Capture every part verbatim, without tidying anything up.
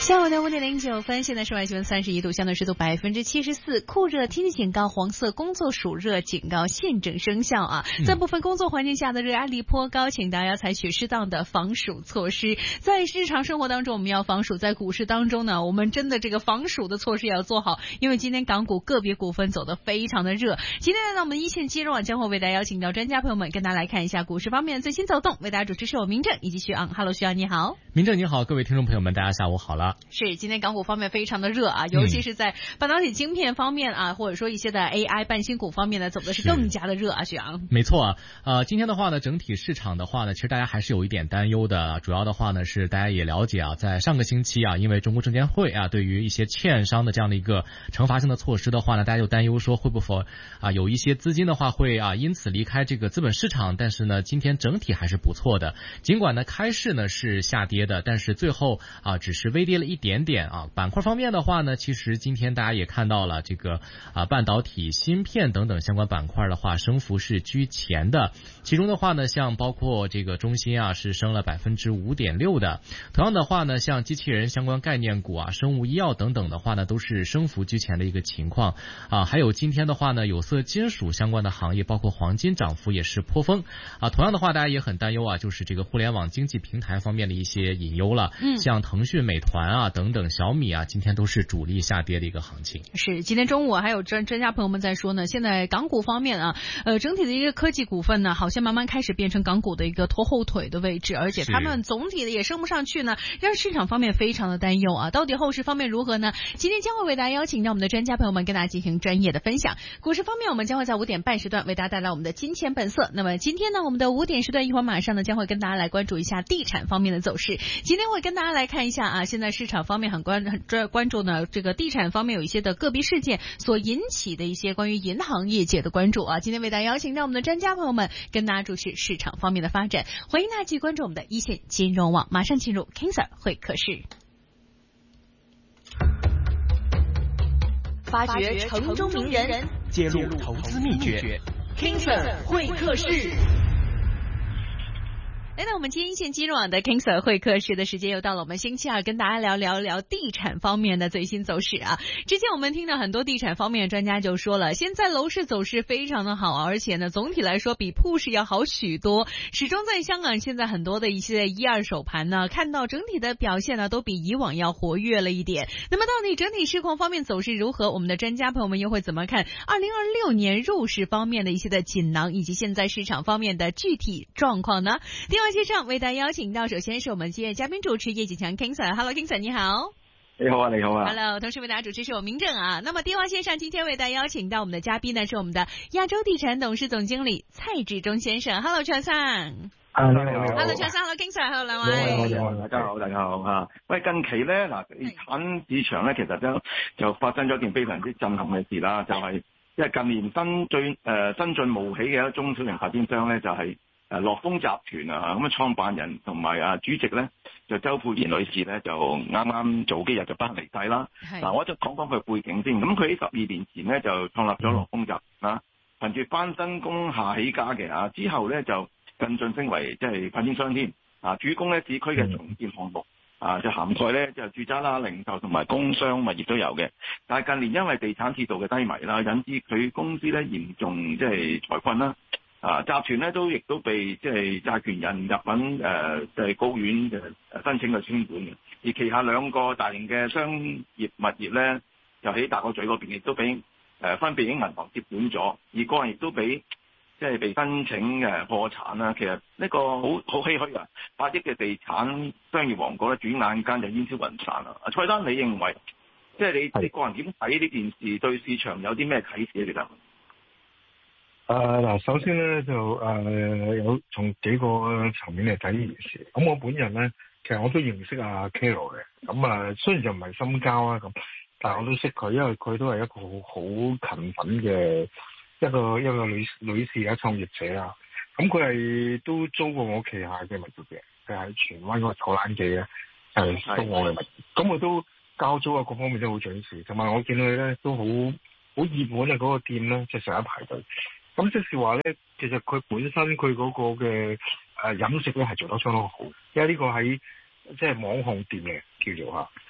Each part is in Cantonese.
下午的五点零九分，现在室外气温三十一度，相对湿度百分之七十四，酷热天气警告、黄色工作暑热警告现正生效啊！ 嗯、 在部分工作环境下的热压力颇高，请大家采取适当的防暑措施。在日常生活当中，我们要防暑；在股市当中呢，我们真的这个防暑的措施也要做好，因为今天港股个别股份走得非常的热。今天呢，我们一线金融网将会为大家邀请到专家朋友们，跟大家来看一下股市方面最新走动。为大家主持是我明正以及徐昂。Hello， 徐昂你好。 明正你好，各位听众朋友们，大家下午好了。 是，今天港股方面非常的热啊，尤其是在半导体晶片方面啊，嗯、或者说一些的 A I 半新股方面呢，走的是更加的热啊，徐昂。 没错啊，呃，今天的话呢，整体市场的话呢，其实大家还是有一点担忧的。主要的话呢，是大家也了解啊，在上个星期啊，因为中国证监会啊，对于一些券商的这样的一个惩罚性的措施的话呢，大家就担忧说会不会啊有一些资金的话会啊因此离开这个资本市场。但是呢，今天整体还是不错的，尽管呢开市呢是下跌的，但是最后啊只是微跌了一点点啊。板块方面的话呢，其实今天大家也看到了这个啊半导体、芯片等等相关板块的话，升幅是居前的。其中的话呢，像包括这个中芯啊，是升了百分之五点六的。同样的话呢，像机器人相关概念股啊、生物医药等等的话呢，都是升幅居前的一个情况啊。还有今天的话呢，有色金属相关的行业，包括黄金涨幅也是颇丰啊。同样的话，大家也很担忧啊，就是这个互联网经济平台方面的一些隐忧了。嗯，像腾讯、美团啊等等，小米啊，今天都是主力下跌的一个行情。 是，今天中午还有专专家朋友们在说呢，现在港股方面啊，呃，整体的一个科技股份呢，好像慢慢开始变成港股的一个拖后腿的位置，而且他们总体的也升不上去呢，让市场方面非常的担忧啊。到底后市方面如何呢？今天将会为大家邀请到我们的专家朋友们跟大家进行专业的分享。股市方面，我们将会在五点半时段为大家带来我们的金钱本色。那么今天呢，我们的五点时段一会儿马上呢将会跟大家来关注一下地产方面的走势。今天会跟大家来看一下啊，现在市场方面很关很关注呢，这个地产方面有一些的个别事件所引起的一些关于银行业界的关注啊。今天为大家邀请到我们的专家朋友们跟大家注视市场方面的发展，欢迎大家继续关注我们的一线金融网。马上进入 King Sir 会客室， 发掘城中名人， 揭露投资秘诀 King Sir 会客室。 来到我们今天一线金融网的 King Sir 会客室的时间，又到了我们星期二跟大家聊聊聊地产方面的最新走势啊。之前我们听到很多地产方面的专家就说了，现在楼市走势非常的好，而且呢总体来说比铺市要好许多。始终在香港现在很多的一些一二手盘呢，看到整体的表现呢都比以往要活跃了一点。那么到底整体市况方面走势如何？我们的专家朋友们又会怎么看二零二六年入市方面的一些的锦囊，以及现在市场方面的具体状况呢？电话线上为大家邀请到，首先是我们今日嘉宾主持叶锦强 King Sir。Hello King Sir 你好。 你好啊，你好啊。 Hello， 同时为大家主持是我明正啊。那么电话线上今天为大家邀请到我们的嘉宾呢，是我们的亚洲地产董事总經理蔡志忠先生。Hello， 蔡生。 啊，你好，你好。 Hello， 蔡生 ，Hello King Sir，Hello 兩位。 你好，大家好，大家好啊。喂，近期咧嗱，地產市場咧其實都就發生咗一件非常之震撼嘅事啦，就係因為近年新最誒、呃、新進冒起嘅一中小型發展商咧，就係、是。誒樂豐集團啊，咁啊創辦人同埋啊主席咧，就周佩賢女士咧，就啱啱早幾日就不幸離世啦。嗱，我就講講佢背景先。咁佢喺十二年前咧就創立咗樂豐集團啦，憑住翻新工廈起家嘅啊，之後咧就更晉升為即係發展商添啊，主攻咧市區嘅重建項目啊，就涵蓋咧就住宅啦、零售同埋工商物業都有嘅。但係近年因為地產市道嘅低迷啦，引致佢公司咧嚴重即係財困啦。啊！集團咧都亦都被即係債權人入稟誒即係高院嘅申請嘅清盤嘅，而旗下兩個大型嘅商業物業咧，就喺大角咀嗰邊亦都俾誒、呃、分別已經銀行接管咗，而個人亦都俾即係被申請嘅破產啦。其實呢個好好唏噓啊！八億嘅地產商業王國咧，轉眼間就煙消雲散啦。蔡生，你認為即係你你個人點睇呢件事對市場有啲咩啟示咧？其實？ 誒嗱、呃，首先咧就誒、呃、有從幾個層面嚟睇呢件事。咁我本人咧，其實我都認識阿 Carol 嘅。咁啊，雖然就唔係深交啊咁，但係我都識佢，因為佢都係一個好勤奮嘅一個一個女女士嘅創業者啊。咁佢係都租過我旗下嘅物業嘅，佢喺荃灣嗰個草蘭記咧係租我嘅物業。咁我都交租啊，各方面都好準時。同埋我見到佢咧都好好熱門啊，嗰個店咧即係成日排隊。咁即是話咧，其實佢本身佢嗰個嘅誒飲食咧係做得相當好，因為呢個喺即係網紅店嚟叫做嚇。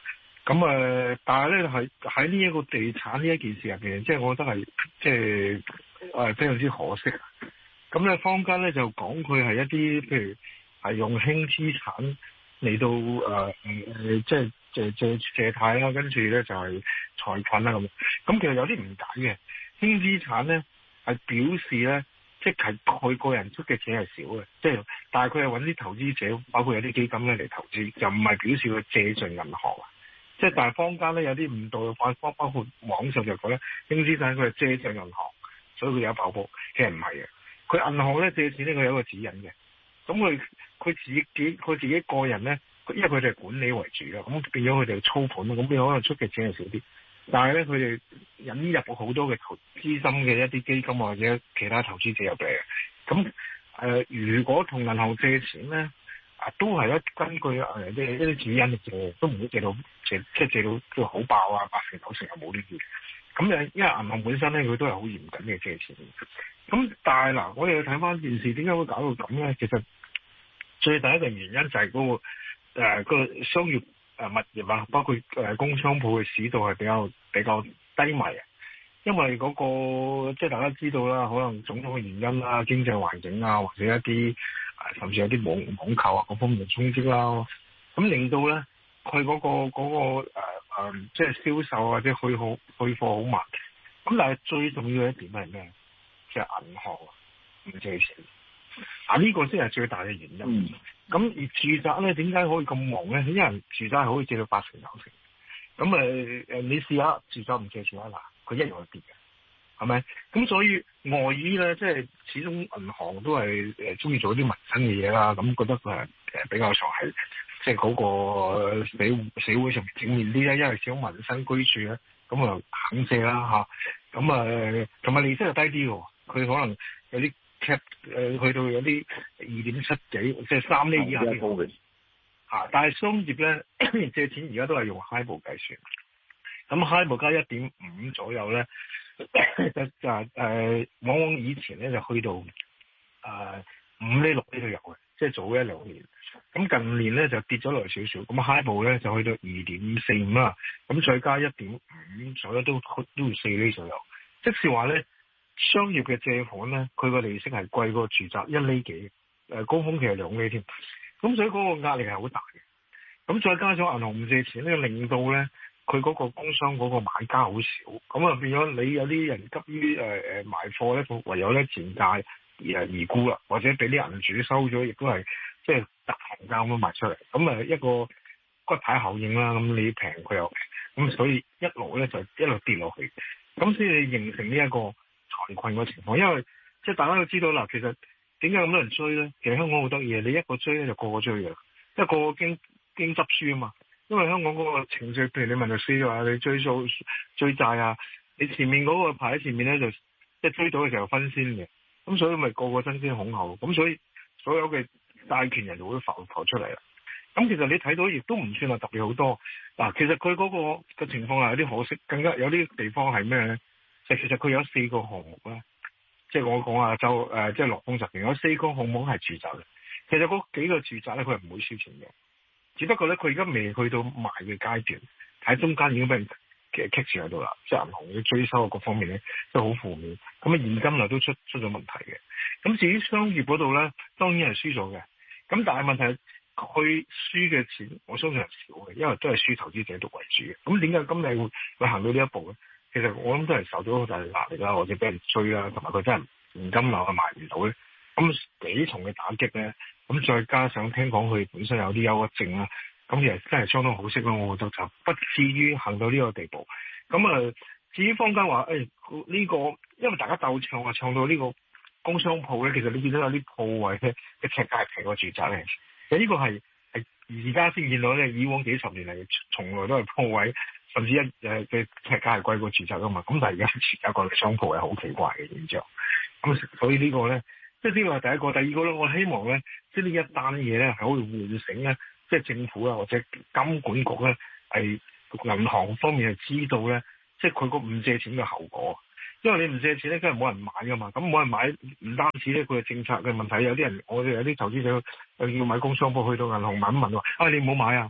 咁誒、呃，但係咧係喺呢一個地產呢一件事入邊，即係我覺得係即係誒非常之可惜。咁咧坊間咧就講佢係一啲譬如係用輕資產嚟到誒誒即係借借借貸啦，跟住咧就係財困啦咁。咁其實有啲誤解嘅，輕資產咧係表示咧，即係佢個人出嘅錢係少嘅，即係但係佢係揾啲投資者，包括有啲基金咧嚟投資，就唔係表示佢借進銀行啊。即係但係坊間咧有啲誤導嘅法，包包括網上就講咧，輕資產佢係借進銀行，所以佢有爆煲，其實唔係嘅。佢銀行咧借錢咧，佢有一個指引嘅。咁佢佢自己佢自己個人咧，因為佢哋係管理為主啦，咁變咗佢哋操盤咯，咁變咗可能出嘅錢係少啲。但係咧，佢哋引入好多嘅投資深嘅一啲基金或者其他投資者入嚟嘅。咁誒、呃，如果同銀行借錢咧，啊都係一根據誒即係一啲指引嚟借，都唔會借到借即係借到即係好爆啊，八成九成又冇呢啲。咁誒，因為銀行本身咧，佢都係好嚴謹嘅借錢。咁但係嗱，我哋要睇翻件事，點解會搞到咁咧？其實最第一個原因就係嗰、那個誒、呃那個商業誒物業啊，包括誒工商鋪嘅市道係比較比較低迷啊。因為嗰、那個即係大家知道啦，可能種種嘅原因啦，經濟環境啊，或者一啲誒甚至有啲網網購啊各方面嘅衝擊啦，咁令到咧佢嗰個嗰、那個誒誒、呃、即係銷售或者去貨去貨好慢。咁但係最重要嘅一點係咩？即係銀行唔借錢，啊呢、這個先係最大嘅原因。咁、嗯、而住宅咧，點解可以咁忙咧？因為住宅係可以借到八成九成。咁誒誒，你試下住宅唔借錢啊嗱，佢一樣係跌嘅，係咪？咁所以外衣咧，即係始終銀行都係誒中意做啲民生嘅嘢啦。咁覺得佢係誒比較上係即係嗰個社社會上面正面啲咧，因為始終民生居住咧，咁啊肯借啦嚇。咁啊同埋利息又低啲喎。佢可能有啲 cap 誒，去到有啲二點七幾，即係三厘以下嘅嚇。但係商業咧借錢而家都係用 HIBOR 計算，咁 HIBOR 加一點五左右咧，就就係誒，往往以前咧就去到誒五厘六厘都有嘅，即係早一兩年。咁近年咧就跌咗落嚟少少，咁 HIBOR 咧就去到二點四五啦，咁再加一點五左右都都要四厘左右，即是話咧。商業嘅借款咧，佢個利息係貴過住宅一厘幾，誒高峰期係兩厘添，咁所以嗰個壓力係好大嘅。咁再加上銀行唔借錢咧，令到咧佢嗰個工商嗰個買家好少，咁啊變咗你有啲人急於誒誒賣貨咧，唯有咧賤價而而沽啦，或者俾啲銀主收咗，亦都係即係特行價咁樣賣出嚟，咁啊一個骨牌效應啦。咁你平佢又平，咁所以一路咧就一路跌落去，咁先至形成呢一個財困嘅情況。因為即係大家都知道啦，其實點解咁多人追咧？其實香港好得意嘅，你一個追咧就個個追嘅，因為個個驚驚執輸啊嘛。因為香港嗰個程序，譬如你問律師嘅話，你追數追債啊，你前面嗰個排喺前面咧就即係追到嘅時候分先嘅，咁所以咪個個爭先恐後，咁所以所有嘅債權人就會浮浮出嚟啦。咁其實你睇到亦都唔算係特別好多。嗱，其實佢嗰個嘅情況係有啲可惜，更加有啲地方係咩咧？就其實佢有四個項目啦，即係我講啊，就誒即係樂豐集團有四個項目係住宅嘅。其實嗰幾個住宅咧，佢係唔會輸錢嘅，只不過咧佢而家未去到賣嘅階段，喺中間已經俾人嘅棘住喺度啦。即係銀行嘅追收各方面咧都好負面，咁啊現金流都出出咗問題嘅。咁至於商業嗰度咧，當然係輸咗嘅。咁但係問題係佢輸嘅錢，我相信係少嘅，因為都係輸投資者度為主嘅。咁點解今日會會行到呢一步咧？其實我諗都係受咗好大壓力啦，或者俾人追啦，同埋佢真係現金流係賣唔到咧。咁幾重嘅打擊咧，咁再加上聽講佢本身有啲憂鬱症啦，咁其實真係相當可惜咯。我覺得就不至於行到呢個地步。咁啊，至於坊間話誒呢個，因為大家鬥唱啊，唱到呢個工商鋪咧，其實你見到有啲鋪位咧嘅尺價係平過住宅咧。其實呢個係係而家先見到咧，以往幾十年嚟從來都係鋪位，甚至一誒嘅尺價係貴過住宅噶嘛。咁但係而家住宅個商鋪係好奇怪嘅現象。咁所以個呢個咧，即係呢個係第一個。第二個咧，我希望咧，即係呢一單嘢咧係可以喚醒咧，即係政府啊或者金管局咧係銀行方面係知道咧，即係佢個唔借錢嘅後果。因為你唔借錢咧，梗係冇人買噶嘛。咁冇人買，唔單止咧佢嘅政策嘅問題，有啲人我哋有啲投資者要買工商鋪，去到銀行問一問話，啊你唔好買啊，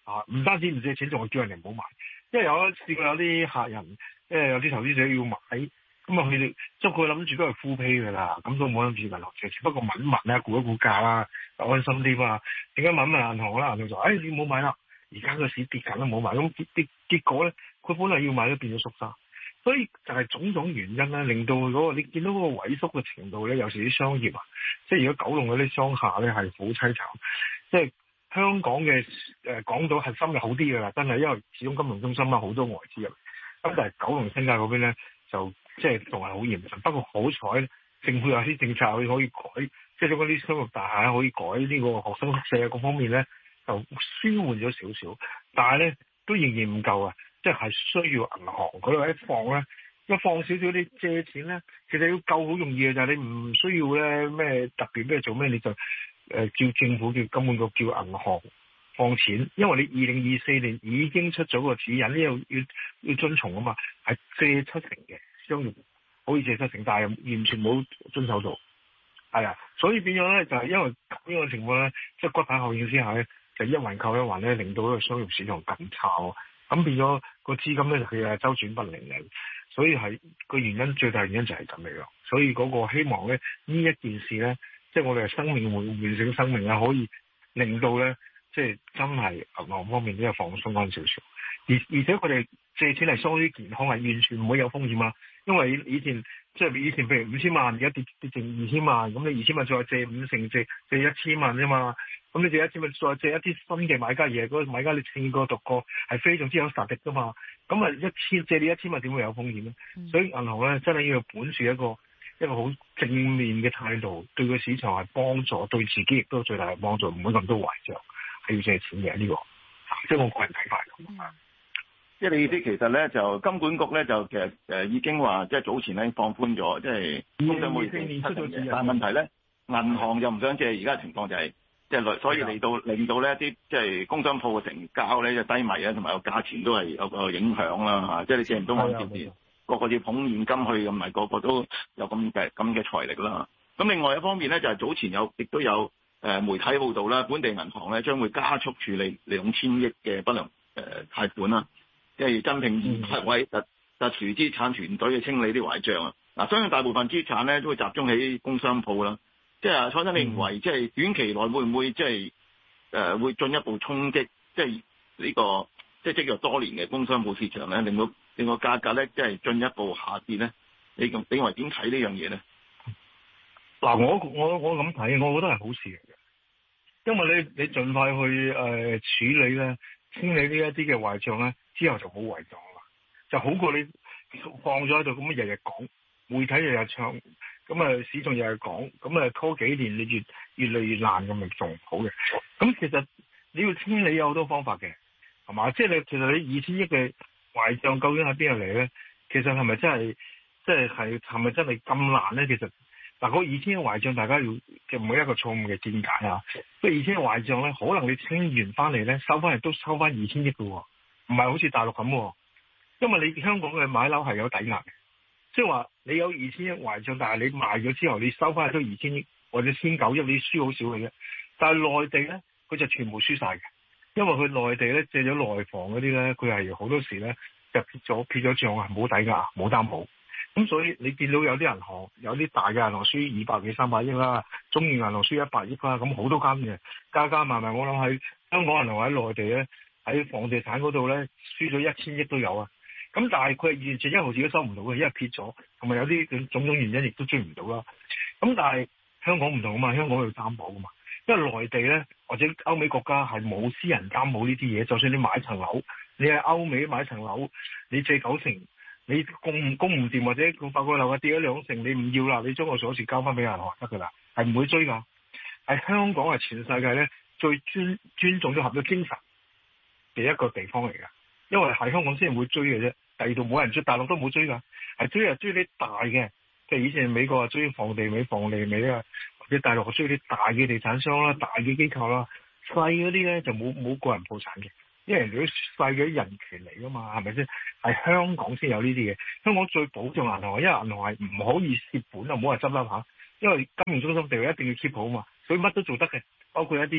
啊，唔單止唔借錢，仲係叫人哋唔好買。因為有一試過有啲客人，即係有啲投資者要買，咁啊佢哋即係佢諗住都係 full pay 㗎啦，咁都冇諗住銀行借錢，不過問一問啦，估一估價啦，安心啲嘛。點解問一問銀行啦？銀行就話：，誒、哎、你唔好買啦，而家個市跌緊都冇買。咁結結結果咧，佢本來要買都變咗縮沙。所以就係種種原因咧，令到嗰、那個你見到嗰個萎縮嘅程度咧，有時啲商業啊，即係如果九龍嗰啲商廈咧係好凄慘，即係香港嘅誒、呃、港島核心就好啲㗎啦，真係因為始終金融中心啊好多外資入嚟，咁但係九龍新界嗰邊咧就即係仲係好嚴峻。不過好彩政府有啲政策可以改，即係將嗰啲商業大廈可以改呢個學生宿舍各方面咧就舒緩咗少少，但係咧都仍然唔夠啊！即係需要銀行嗰度一放咧，一放少少啲借錢咧，其實要夠好容易嘅就係、是、你唔需要咧咩特別咩做咩，你就誒、呃、叫政府叫金管局叫銀行放錢，因為你二零二四年已經出咗個指引，呢度要要遵從啊嘛，係借七成嘅商業可以借七成，但係完全冇遵守到，係啊，所以變咗咧就係、是、因為呢個情況咧，即係骨牌效應之下咧，就一環扣一環咧，令到呢個商業市場更差。咁變咗個資金咧，佢係周轉不靈嘅，所以係個原因最大原因就係咁嚟咯。所以嗰個希望咧，呢一件事咧，即係我哋嘅生命喚喚醒生命啊，可以令到咧，即係真係銀行方面都有放鬆翻少少。而而且佢哋借錢係相當於健康，係完全唔會有風險啊。因為以前即係以前譬如五千萬，而家跌跌剩二千萬，咁你二千萬再借五成借借一千萬啫嘛。咁你借一千萬再借一啲新嘅買家嘢，嗰個買家你聽過讀過係非常之有實力噶嘛。咁啊一千借你一千萬點會有風險咧？嗯、所以銀行咧真係要本住一個一個好正面嘅態度，對個市場係幫助，對自己亦都最大嘅幫助，唔會咁多壞賬，係要借錢嘅呢、這個，即係我個人睇法咁。嗯即係你意思，其實咧就金管局咧就其實誒已經話，即係早前咧放寬咗，即係工商每年七成嘅。但係問題咧，銀行又唔想借，而家情況就係即係所以嚟到令到呢啲即係工商鋪嘅成交咧就低迷啊，同埋個價錢都係有個影響啦嚇。即係你借唔到按揭，個個要捧現金去，咁咪個個都有咁嘅咁嘅財力啦。咁另外一方面咧，就係早前有亦都有誒媒體報道啦，本地銀行咧將會加速處理兩千億嘅不良誒貸款啦。即係增聘二百位特特殊資產團隊去清理啲壞帳啊！嗱，相信大部分資產咧都會集中喺工商鋪啦。即係蔡生，你認為即係短期內會唔會即係誒會進一步衝擊即係呢個即係積弱多年嘅工商鋪市場咧，令到令個價格咧即係進一步下跌咧？你咁你認為點睇呢樣嘢咧？ 嗱，我我我咁睇，我覺得係好事嚟嘅，因為你你盡快去誒、呃、處理咧，清理呢一啲嘅壞帳咧。之後就冇違狀啦，就好過你放咗喺度咁日日講，媒體日日唱，咁啊市場日日講，咁啊拖幾年你越越嚟越爛咁咪仲唔好嘅。咁其實你要清理有好多方法嘅，係嘛？即係你其實你二千億嘅壞帳究竟喺邊度嚟咧？其實係咪真係即係係係咪真係咁難咧？其實嗱，嗰二千億壞帳大家要嘅每一個錯誤嘅見解啊，即係二千億壞帳咧，可能你清完翻嚟咧，收翻嚟都收翻二千億嘅喎。唔係好似大陸咁，因為你香港嘅買樓係有抵押嘅，即係話你有二千億壞帳，但係你賣咗之後，你收翻去都二千億或者千九億，你輸好少嘅啫。但係內地咧，佢就全部輸晒嘅，因為佢內地咧借咗內房嗰啲咧，佢係好多時咧就撇咗撇咗帳啊，冇抵押冇擔保。咁所以你見到有啲銀行有啲大嘅銀行輸二百幾三百億啦，中原銀行輸一百億啦，咁好多間嘅加加埋埋，我諗喺香港銀行喺內地咧。喺房地產嗰度咧，輸咗一千億都有啊！咁但係佢係完全一毫子都收唔到嘅，因為撇咗，同埋有啲種種原因亦都追唔到啦。咁但係香港唔同啊嘛，香港要擔保噶嘛，因為內地咧或者歐美國家係冇私人擔保呢啲嘢，就算你買層樓，你喺歐美買層樓，你借九成，你供供唔掂或者佢發覺樓價跌咗兩成，你唔要啦，你將個鎖匙交翻俾銀行得噶啦，係唔會追噶。喺香港係全世界咧最尊尊重咗合約精神嘅一個地方嚟噶，因為喺香港先會追嘅啫，第二度冇人追，大陸都冇追噶，係追啊追啲大嘅，即係以前美國啊追房地美、房利美啊，或者大陸追啲大嘅地產商啦、大嘅機構啦，細嗰啲咧就冇冇個人破產嘅，因為人哋啲細嘅人權嚟噶嘛，係咪先？係香港先有呢啲嘢，香港最保障銀行，因為銀行係唔可以蝕本啊，唔好話執笠嚇，因為金融中心地位一定要 keep 好嘛，所以乜都做得嘅，包括一啲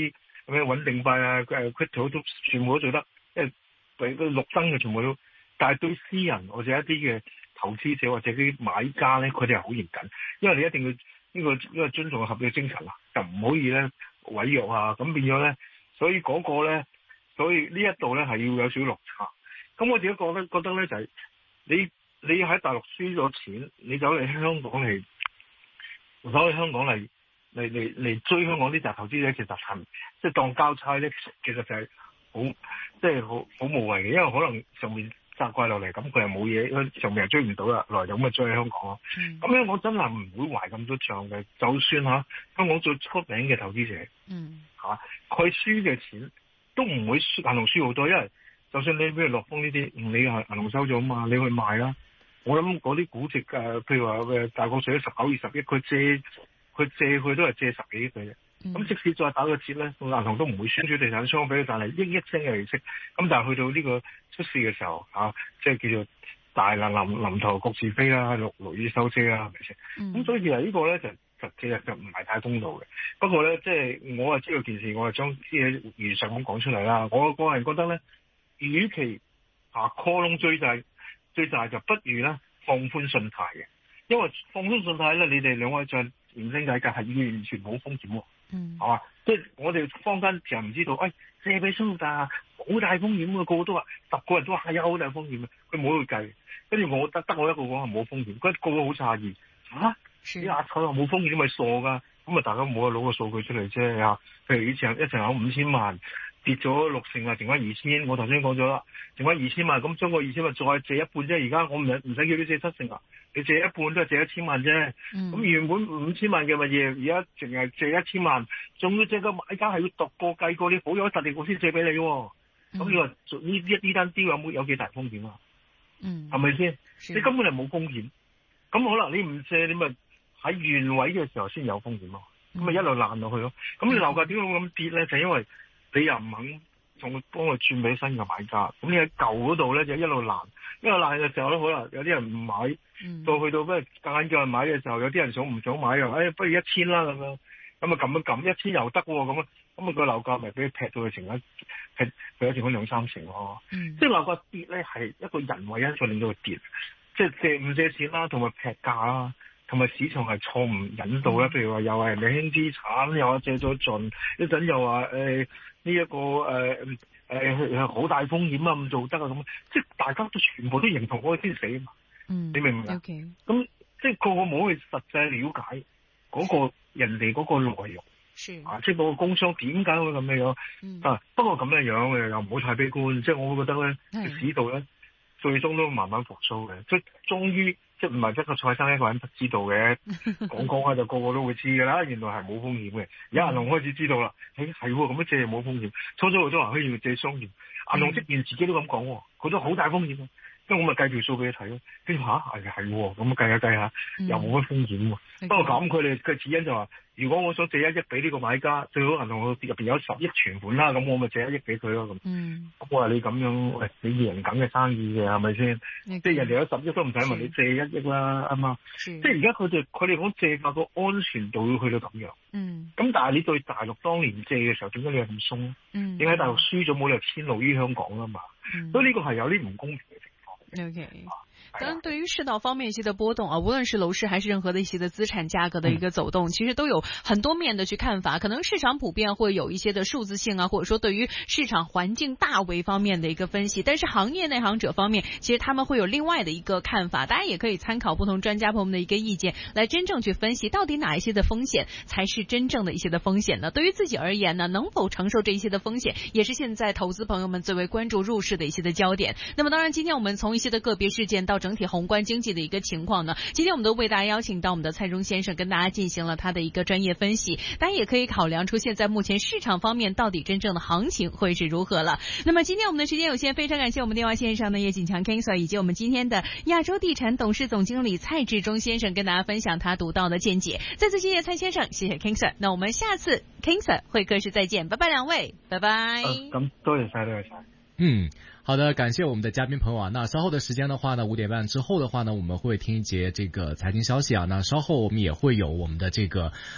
咩穩定幣啊、誒 crypto 都全部都做得，即係俾個綠燈嘅全部都。但係對私人或者一啲嘅投資者或者啲買家咧，佢哋係好嚴謹，因為你一定要呢、呢個呢、呢個尊重合理精神啊，就唔可以咧毀約啊，咁變咗咧，所以嗰個咧，所以呢一度咧係要有少少落差。咁我自己覺得覺得咧就係、是、你你喺大陸輸咗錢，你走嚟香港嚟，走嚟香港嚟嚟嚟嚟追香港啲大投資者，其實係即係當交差咧，其實就係好即係好好無謂嘅，因為可能上面責怪落嚟，咁佢又冇嘢，上面又追唔到啦，來就咁咪追喺香港咯。咁、嗯、香港真係唔會懷咁多賬嘅，就算嚇香港最出名嘅投資者， 嗯嚇佢輸嘅錢都唔會輸銀行輸好多，因為就算你譬如樂豐呢啲，你係銀行收咗嘛，你去賣啦。我諗嗰啲估值誒，譬如話誒大個水十九二十億，佢借佢借佢都係借十幾億嘅啫。咁、嗯、即使再打個折咧，銀行都唔會宣傳地產商俾佢，但係億億聲嘅利息。咁但係去到呢個出事嘅時候，嚇、啊，即係叫做大難臨臨頭各自飛啦，落落雨收遮啦，係咪先？咁、嗯、所以其實呢個咧就就其實就唔係太公道嘅。不過咧，即係我係知道件事，我係將啲嘢如實咁講出嚟啦。我個人覺得咧，與其啊 call 窿追債追債，就不如咧放寬信貸嘅，因為放寬信貸咧，你哋兩位再年輕計價係完全冇風險喎。嗯，係嘛？即係我哋坊間其實唔知道，誒借俾商大好大風險嘅，個個都話十個人都話係有好大風險嘅，佢冇去計。跟住我得得我一個講係冇風險，佢個個好詫異嚇，你阿彩話冇風險咪傻㗎？咁啊大家冇得攞個數據出嚟啫嚇。譬如以前一層有五千萬。跌咗六成啊，剩翻二千。我頭先講咗啦，剩翻二千萬，咁將個二千萬再借一半啫。而家我唔唔使叫你借七成啊，你借一半都係借一千萬啫。咁、嗯、原本五千萬嘅物業，而家淨係借一千萬，仲要借個買家係要讀過計過，你好有實力我先借俾你。咁、嗯、你話呢一呢單雕有冇有幾大風險啊？嗯，係咪先？你根本係冇風險。咁可能你唔借，你咪喺原位嘅時候先有風險咯。咁、嗯、咪一路爛落去咯。咁你樓價點解會咁跌咧？就因為你又唔肯仲幫佢轉俾新嘅買家，咁你喺舊嗰度咧就一路爛，一路爛嘅時候咧，可能有啲人唔買，嗯、到去到咩夾硬叫人買嘅時候，有啲人想唔想買啊？哎，不如一千啦咁樣，咁啊撳一撳一千又得喎，咁啊，咁啊個樓價咪俾佢劈到去成一劈，佢有成兩三成咯。嗯、即係樓價跌咧係一個人為因素令到佢跌，即係借唔借錢啦，同埋劈價啦。同埋市場係錯誤引導啦，譬如話又係未輕資產，又話借咗盡，一陣又話誒呢一個誒誒好大風險啊，唔做得啊咁，即係大家都全部都認同嗰個先死啊嘛，嗯、你明唔明啊？咁、okay. 即係個個冇去實際了解嗰個人哋嗰個內容，啊，即係嗰個工商點解會咁樣樣、嗯、啊？不過咁樣樣嘅又唔好太悲觀，即係我會覺得咧，市道咧最終都慢慢復甦嘅，即係終於。即係唔係一個蔡生一個人不知道嘅，講講下就個個都會知㗎啦。原來係冇風險嘅，而家銀行開始知道啦。誒係喎，咁樣借冇風險。初初我都話可以借商業，銀行職員自己都咁講，佢都好大風險。咁我咪計條數俾你睇咯。跟住嚇係係喎，咁計下計下又冇乜風險喎。不過咁佢哋嘅指引就話，如果我想借一億俾呢個買家，最好銀行入邊有十億存款啦，咁我咪借一億俾佢咯咁。嗯，我話你咁樣，喂，你贏緊嘅生意嘅係咪先？即係人哋有十億都唔使問你借一億啦，啱嘛？即係而家佢哋佢哋講借價個安全度要去到咁樣。嗯。咁但係你對大陸當年借嘅時候，點解你係咁鬆？嗯。點解大陸輸咗冇理由遷怒於香港啊嘛？嗯。所以呢個係有啲唔公平嘅。 OK，當然對於市道方面一些的波動啊，無論是樓市還是任何的一些的資產價格的一個走動，嗯、其實都有很多面的去看法。可能市場普遍會有一些的數字性啊，或者說對於市場環境大圍方面的一個分析。但是行業內行者方面，其實他們會有另外的一個看法。大家也可以參考不同專家朋友們的一個意見，來真正去分析到底哪一些的風險才是真正的一些的風險呢？對於自己而言呢，能否承受這一些的風險，也是現在投資朋友們最為關注入市的一些的焦點。那麼當然，今天我們從一些的個別事件到整體宏觀經濟的一個情況呢，今天我們都為大家邀請到我們的蔡中先生跟大家進行了他的一個專業分析，大家也可以考量出現在目前市場方面到底真正的行情會是如何了。那麼今天我們的時間有限，非常感謝我們電話線上的葉錦強 King Sir 以及我們今天的亞洲地產董事總經理蔡志忠先生跟大家分享他獨到的見解。再次謝謝蔡先生，謝謝 King Sir。那我們下次 King Sir 會客室再見，拜拜兩位，拜拜。 咁多謝晒，多謝晒。 嗯。好的，感謝我們的嘉賓朋友啊。那稍後的時間的話呢，五點半之後的話呢，我們會聽一節這個財經消息啊。那稍後我們也會有我們的這個。